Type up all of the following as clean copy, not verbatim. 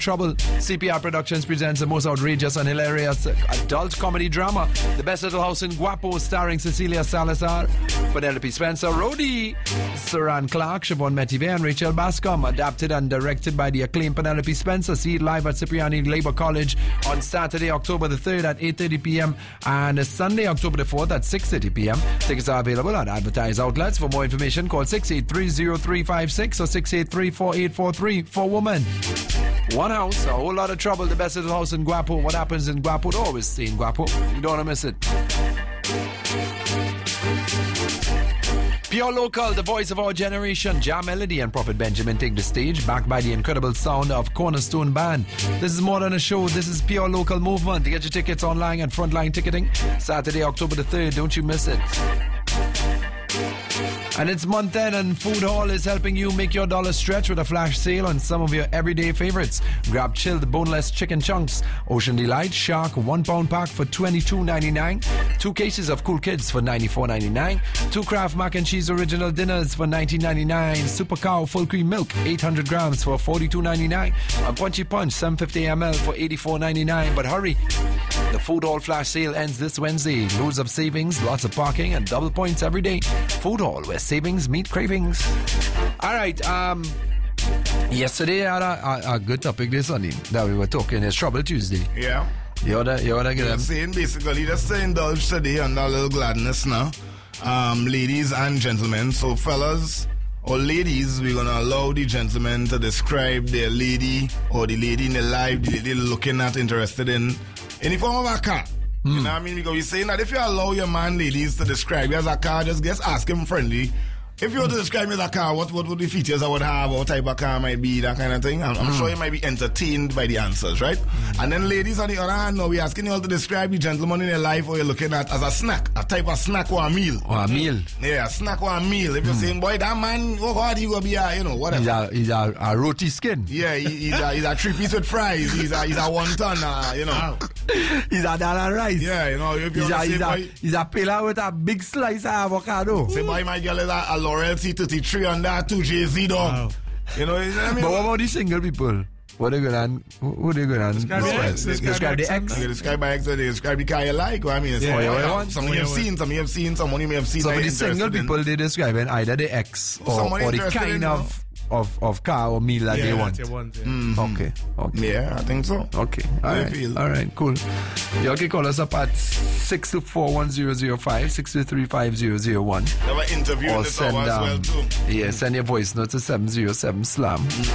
Trouble. CPR Productions presents the most outrageous and hilarious adult comedy drama, The Best Little House in Guapo, starring Cecilia Salazar, Penelope Spencer, Rhodey, Saran Clark, Siobhan Metivier, and Rachel Bascom. Adapted and directed by the acclaimed Penelope Spencer. See it live at Cipriani Labour College on Saturday, October the 3rd at 8:30 p.m. and Sunday, October the 4th at 6:30 p.m. Tickets are available at advertised outlets. For more information, call 683-0356 or 683-4843 for women. One house, a whole lot of trouble. The Best Little House in Guapo. What happens in Guapo? Always stay in Guapo. You don't want to miss it. Pure Local, the voice of our generation. Jam Melody and Prophet Benjamin take the stage, backed by the incredible sound of Cornerstone Band. This is more than a show. This is Pure Local movement. Get your tickets online at Frontline Ticketing. Saturday, October the 3rd. Don't you miss it. And it's month end, and Food Hall is helping you make your dollar stretch with a flash sale on some of your everyday favorites. Grab chilled boneless chicken chunks, Ocean Delight Shark 1 pound pack for $22.99, 2 cases of Cool Kids for $94.99, 2 Kraft Mac and Cheese Original Dinners for $19.99, Super Cow Full Cream Milk 800 grams for $42.99, a Punchy Punch 750 ml for $84.99. But hurry, the Food Hall flash sale ends this Wednesday. Loads of savings, lots of parking, and double points every day. Food Hall, where savings meet cravings. All right. Yesterday I had a good topic this Sunday that we were talking. It's Trouble Tuesday. Yeah. You wanna get them? Saying basically just to indulge today and a little gladness now, ladies and gentlemen. So fellas or ladies, we're gonna allow the gentlemen to describe their lady or the lady in their life, the lady they're looking at, interested in the form of a car. You know what I mean? Because we're saying that if you allow your man, ladies, to describe you as a car, just ask him friendly. If you were to describe me as a car, what would the features I would have, what type of car might be, that kind of thing. I'm sure you might be entertained by the answers, right? And then ladies, on the other hand, now we're asking you all to describe the gentleman in your life or you're looking at as a snack, a type of snack or a meal. Or a meal. Yeah, a snack or a meal. If you're saying, boy, that man, how hard he gonna be, whatever. He's a roti skin. Yeah, he's a 3-piece with fries. He's a 1 ton, He's a dollar rice. Yeah, if you he's a pillar with a big slice of avocado. Say, boy, my girl is a L'Oreal C33 on that 2JZ dog. Wow. You know what I mean? But what about the single people? What are they going to who they going to describe the X? They describe by X, they describe the car you like. I mean, some you have seen, some you have seen, some you may have seen. So for the single people, they describe either the X or the kind of car or meal that they want. Okay. Yeah, I think so. Okay. All right, cool. You can call us up at 624-1005, 623-5001. Have an interview in this hour as well too. Yeah, send your voice note to 707-SLAM.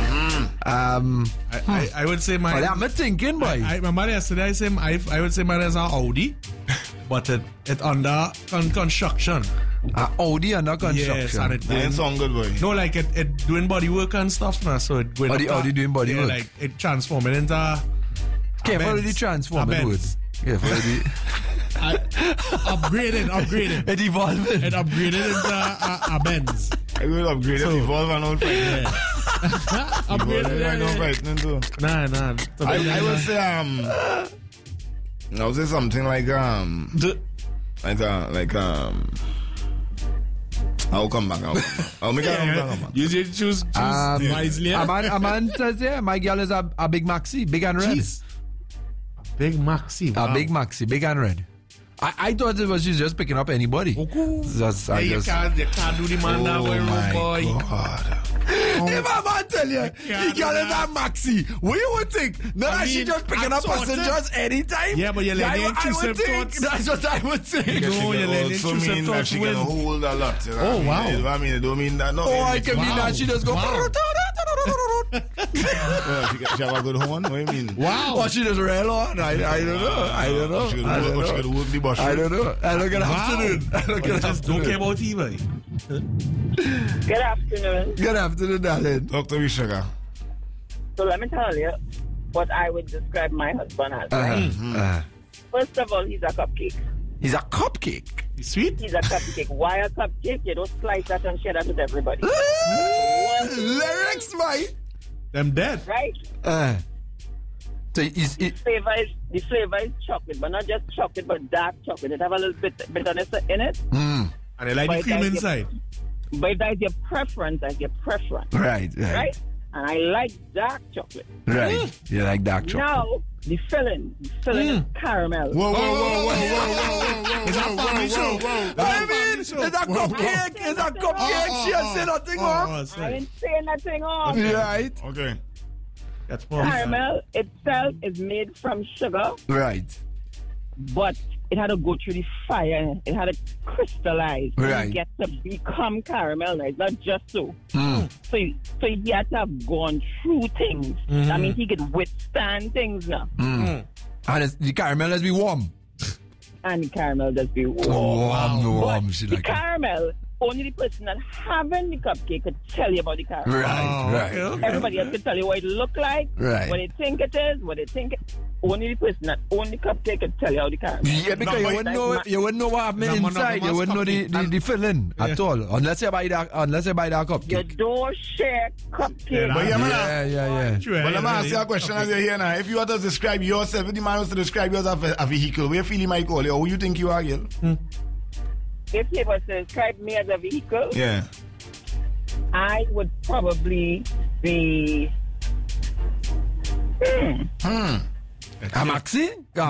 I would say my... I'm thinking, boy. My mother yesterday, I would say mine is an Audi, but it under construction. Audi under construction. Yes, and it ain't sound good, boy. No, like it doing body work and stuff now, so it going the Audi doing body work? Like it transforming into... Careful with the transforming word. Careful with the... upgraded. It evolving. It upgraded into a Benz. I will upgrade it, evolve and all frightening. Upgraded and all frightening too. Nah. I will say I'll say something like I'll come back. I'll make it come back. You should choose wisely. A man says, my girl is a Big Maxi, big and red. Jeez. Big Maxi. Wow. A Big Maxi, big and red. I thought it was she's just picking up anybody. You can't do the man that way, boy. God. If a man tell you, the girl is a Maxi, what you would think? Not she just picking up passengers anytime? Yeah, but you're letting intrusive thoughts. That's what I would think. No, you're letting intrusive thoughts she can hold a lot. Oh, wow. I mean, it don't mean that. No, I can mean that she just go... She have a good horn? What do you mean? Wow. What she just rail on? I don't know. She could work the bush. I don't know. Good afternoon. Don't care about either. Good afternoon. Good afternoon, darling. Dr. Vishaga. So let me tell you what I would describe my husband as. First of all, he's a cupcake. He's a cupcake? He's sweet? He's a cupcake. Why a cupcake? You don't slice that and share that with everybody. Lyrics, right? Them dead. Right? So the flavor is chocolate, but not just chocolate, but dark chocolate. It have a little bit bitterness in it. And I like the cream inside. But that's your preference. Right. Right? and I like dark chocolate. Right. You like dark chocolate. Now, the filling is caramel. Whoa. It's a family show. I mean, it's a cupcake. It's a cupcake. She has said nothing wrong. I didn't say nothing wrong. Right. Okay. That's more Caramel itself is made from sugar, Right. but it had to go through the fire. It had to crystallize Right. to get to become caramel. Now, it's not just so. So he had to have gone through things. That means he could withstand things now. And the caramel has to be warm. And the caramel does be warm. Warm. She The like it. caramel, only the person that having the cupcake could tell you about the caramel. Right. Everybody else could tell you what it look like, Right. what they think it is, what they think. Only the person that own the cupcake could tell you how the caramel. Yeah, because you wouldn't know what happening inside. You wouldn't know the filling at all, unless you buy that You cupcake. don't share cupcake. But yeah, man. Yeah. But let me ask you a question as you're here now. If you were to describe yourself, if the man was to describe you as a vehicle, where you feel he might call you, or who you think you are, girl? If he was to describe me as a vehicle, Yeah. I would probably be. A maxi? No.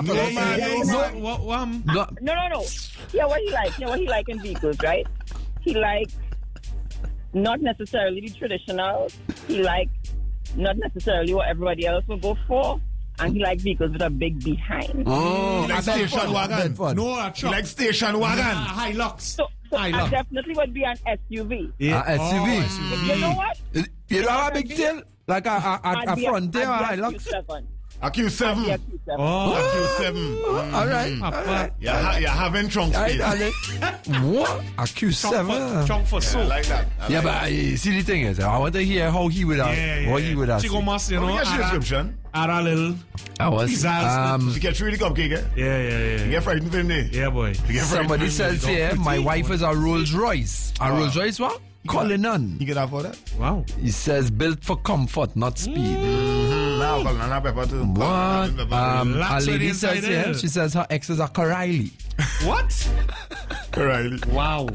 Hear what he like in vehicles, right? He like not necessarily the traditional. He like not necessarily what everybody else would go for. And he like vehicles with a big behind. Oh, Like station wagon. No, a She truck. like station wagon. Hilux. So I definitely would be an SUV. SUV. You know what? You don't have a big tail? Like a front tail or a Hilux? A Q7. A A Q7. All right. You're having trunk space. What? A Q7? Chunk for Yeah, I soap. like that. Yeah, but see the thing is, I want to hear how he would have. What he would have. Chico must, you Let me know, get your description. add a little. I was. She gets through the cupcake, eh? Yeah. You get frightened for him, eh? Yeah, boy. You get frightened Somebody for him, says eh? here, my wife is a Rolls Royce. A Rolls Royce what? Cullinan. You get afford that? Wow. He says built for comfort, not speed. Now, banana pepper too. What? A Lots lady of says inside here, there. she says her ex is a O'Reilly. What? Right. Wow.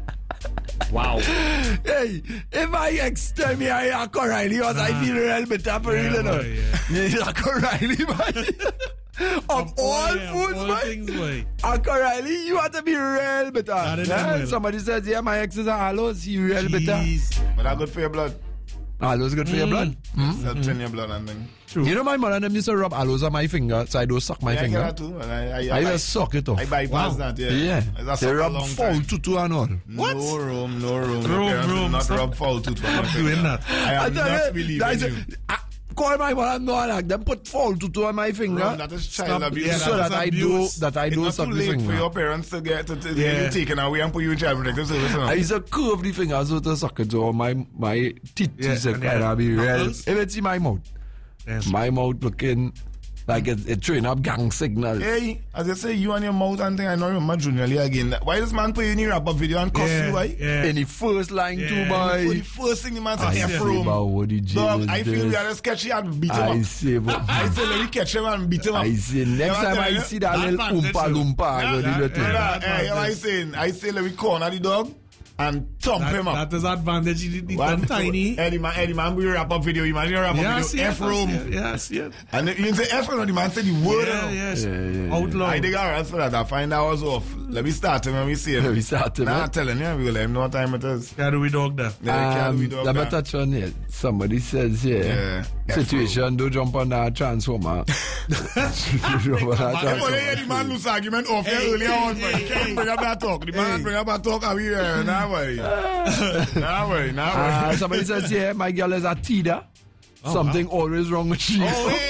Hey, if my ex tell me I am O'Reilly, I feel real better for real, you know. He's a O'Reilly, man. Of all foods, all man. things, boy. O'Reilly, you have to be real better. That is Yeah, real. somebody says, yeah, my ex is a Aloes, he real better. Jeez. But that's good for your blood. Aloes good for your blood. That's in your blood and thing. You know my mother and them used to rub aloes on my finger, so I don't suck my Yeah, I finger. get that too. And I just suck it off. I bypass that, yeah. Yeah, That's they a rub long foul time. tutu and all. What? No room. Your Room. parents do Not Stop. rub foul tutu. Stop doing that. I am not believing you. Call my mother and go like them put foul tutu on my finger. Rum, that is child Stop. abuse. Yeah, so that that is I do abuse. that I It's don't not suck too the late finger. for your parents to get to get Yeah. you taken away and put you in child protective service. You know? I used to curve the finger so to suck it, so my teeth Yeah, used to and kind of be real. knuckles. If it's in my mouth, Yes. my mouth looking like it throwing up gang signals. Hey, as you say, you and your mouth and thing, I know remember Junior Lee again. Why this man put you in the wrap-up video and cuss you, why? Yeah. In the first line too, Yeah. For the boy. first thing the man said, I F say room. about what the jail Dog, is I feel we this. had a sketchy and beat him I up. say, but I say, let me catch him and beat him up. I say next You time know what I I'm see that That little advantage, oompa you know. loompa, I go do the thing. Hey, I say, let me corner the dog and thump him up. That is advantage. He One, done tiny. Eddie man, we wrap up video. Imagine a wrap up video. F room. Yes. And you say F room, the man said the word. Yes. Yeah. Outlaw. I dig around for that. I find I was off. Let me start him and we see him. We start him, Nah, eh? I'm telling you, we will let him know what time it is. Can we dog that? Let me touch on it. Somebody says here, situation, don't jump on that transformer. If only the man lose argument off here earlier on, but he can't bring up that talk. The man bring up that talk and we nah worry. Nah worry. Somebody says here, my girl is a Tida. Something always wrong with she.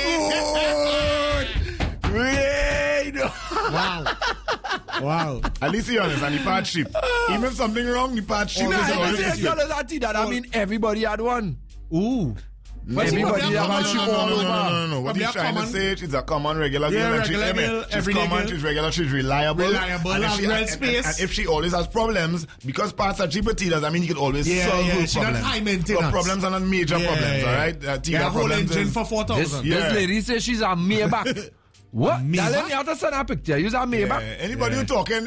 Wow. At least he honest and the part ship. Even if something wrong, the part ship is If I always say a ship. girl is a Tida, that mean everybody had one. Ooh. Everybody have a ship all over. No. What he's trying to say, she's a common regular girl. Yeah, and regular girl, she's everyday common, girl. she's regular, she's reliable. And if have she- real space. And if she always has problems, because parts are cheaper Tidas, I mean, you could always solve those she got problems. high maintenance. So problems are not major problems, all right? Yeah, Tida whole problems engine is... for 4,000. This lady says she's a Maybach. What? Maybach? Tell him you have to send a picture. Use a Maybach. Anybody who talking?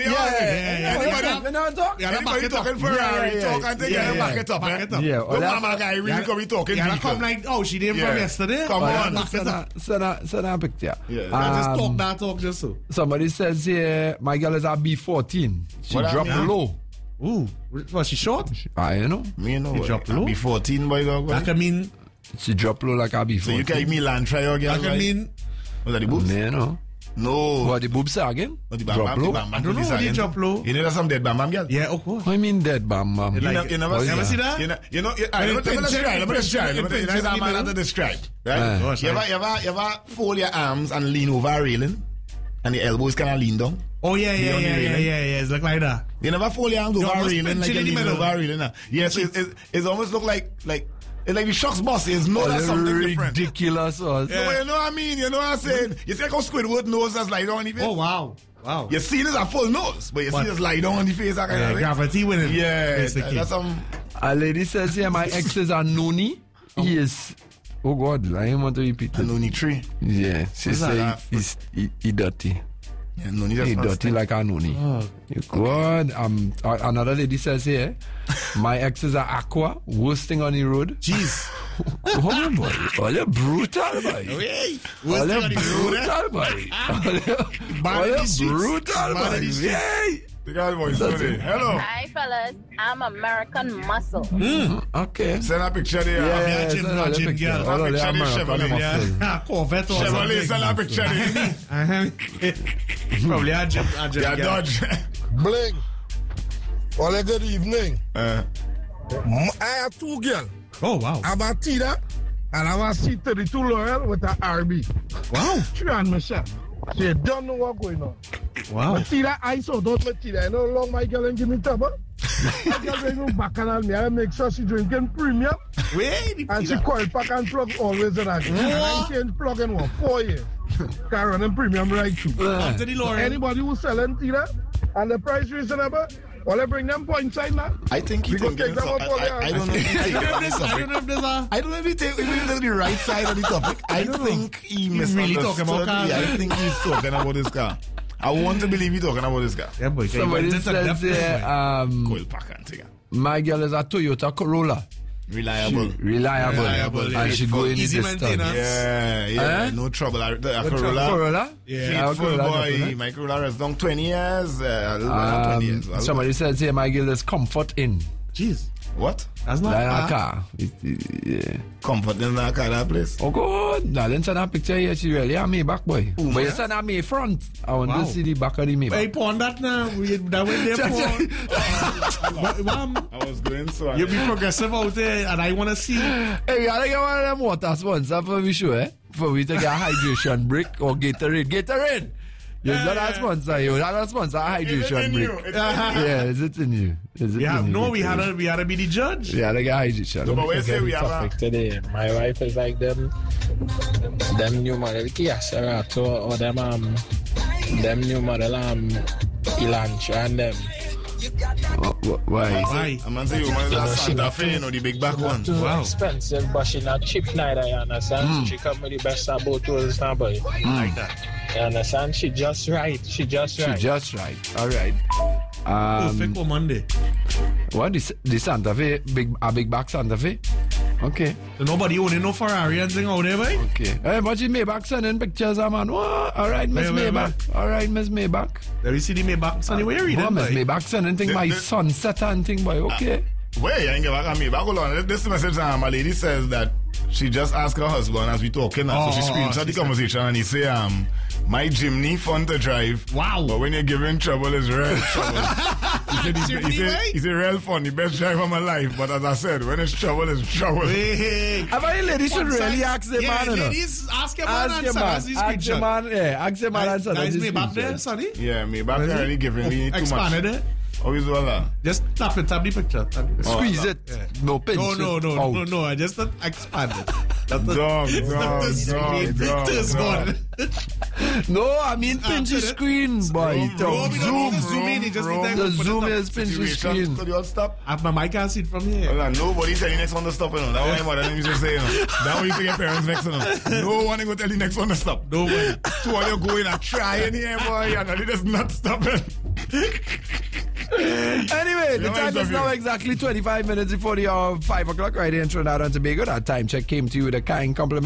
Anybody talking Ferrari, talk and take it back it up. Yeah, No mama guy really come be talking. Yeah, come like, oh, she didn't from yesterday. Come on. Send a picture. Just talk that talk just so. Somebody says here, my girl is a B14. She What that dropped mean? low. Ooh, was she short? I know. Me know. You drop low? Be 14 boy dog. That can mean, She dropped low like a B14. So you can me land try your girl. that can mean, Was that the boobs? You know. No. What, the boobs are again? What the Drop bam low? bam? I don't know what they drop low. You know there's some dead bam bam girl? Yeah, of course. What do you mean dead, bam, bam? It like- You never see that? You know, let me describe. Let me describe. You know a man have to describe. Right? Gosh, You ever fold your arms and lean over a railing? And the elbows kind of lean down? Oh, yeah. It's like that. You never fold your arms over a almost railing like pinch you're it in the leaning middle. over a railing. Yes, it almost look like it's like the shocks boss is no that's something different. Ridiculous. No, you know what I mean? You know what I'm saying? You see like how Squidward nose has lie down on the face? Oh, wow. You see this a full nose, but you see this lie down on the face. That kind of thing. Gravity winning. Yeah, basically. that's some... A lady says here, my ex is a noni. He is... Oh, God, I didn't want to repeat it. Noni tree. Yeah, she What's said that? he dirty. Yeah, Noni He that's dirty like a noni. You God. Another lady says here, my ex is a aqua, worst thing on the road. Jeez. Come on, boy. All you brutal, boy. All you brutal, boy. All you brutal, boy. Yay. The guy voice today. Hello. Hi, fellas. I'm American Muscle. Okay. Send a picture there. Yeah, Jim, send a Jim, picture. girl. All of Picture them the American Chevrolet, muscle. Yeah, Corvette or Chevrolet, something. send a picture there. Probably a Jim. Yeah, Dodge. Bling. Well, a good evening. Uh, I have two girls. Oh, wow. I have a Tida and I have a C32 L'Oreal with a RB. Wow. She and Michelle. So you don't know what's going on. Wow. But Tida, I saw those with Tida. You know how long my girl and give me trouble? My girl bring me bacchanal me. I make sure she drinking premium. Wait. And she coil pack and plug always in that. And I change plug in 4 years. Can run in premium right through. After the L'Oreal. Anybody who's selling Tida and the price reasonable, well, I bring them points inside now. I think he's We can taking take them up all the I don't know if he's taking this I topic. don't know if there's a... I don't know if he take the right side of the topic. I think he really talking about misunderstood. cars. Yeah, I think he's talking about this car. I want to believe he's talking about this car. Yeah, boy. Somebody says here, Coil pack and thing. my girl is a Toyota Corolla. Reliable. Reliable. And she go in the Easy distance. maintenance. Yeah, Eh? no trouble. A Corolla. Corolla? Yeah. Faithful boy. My Corolla has done 20 years. A little more than 20 years. Somebody says here, my girl is comfort in. Jeez. What? That's not Like a bad. car. Yeah. Comfort in that car, that place. Oh, God. Now, then send a picture here. She really a Maybach, boy. But you send a May front. I want Wow. to see the back of the Maybach. Hey, pawn that now. That went there for. Mom, I was going so. you be progressive out there, and I want to see. Hey, you gotta get one of them water sponsors for me, sure, eh? For me to get a hydration break or Gatorade. Gatorade! You got a sponsor, you got a sponsor, a hydration break. Yeah, is it in you? Is it Yeah, in you? no, we had to be the judge. Yeah, they got hydration. But we say we have a... Topic today. My wife is like them new model Kia Cerato or them new model Elantra and them. Why? Why? I'm gonna say you man, that's she Santa got Fe, you know, the big back one. Too Wow. expensive, but she not cheap neither, you understand? She come with the best of both worlds now, boy. Like that. You understand? She just right. She just right. Just right. All right. Perfect for Monday. What the Santa Fe, a big back Santa Fe? Okay. So nobody owning no Ferrari and thing out there, boy. Okay. Hey, but she Maybach sending pictures, man. What? All right, Miss Wait, Maybach. All right, Miss Maybach. Let me see the Maybach. Sonny, where you reading, Oh, Miss boy? Maybach sending thing, my The- sunset and thing, boy. Okay. Wait, you ain't get back on me. Back hold on. This message, my lady says that she just asked her husband as we talking now. So she screenshot the conversation and he say, my Jimny fun to drive. Wow. But when you're giving trouble, it's real trouble. he said real fun, the best drive of my life. But as I said, when it's trouble, it's trouble. Hey. I think ladies should really ask the man, you know. ladies, ask your man Ask and your send man. us the Ask your screenshot. man. Yeah, ask your man and send us Nice the Maybach there, screenshot. Sonny. Yeah, me back there really giving me too much. Expanded it. Always do that. Just tap the picture. Tap the picture. Squeeze it. No pinch No, it out. I just expanded. That's Dog. This gone. No, I mean pinchy screen, boy. Zoom in. He just need to The put it zoom up. is pinchy Situation, screen. could you all stop? My mic can't see it from here. Well, nobody tell you next one to stop, you know. That's why mother used to say, you know. That's why you your parents next, you know. No one will tell you next one to stop. No way. Two of you going and trying here, boy, and it is not stopping. Anyway, the time is now exactly 25 minutes before the hour of 5 o'clock right here in Trinidad and Tobago. That time check came to you with a kind compliment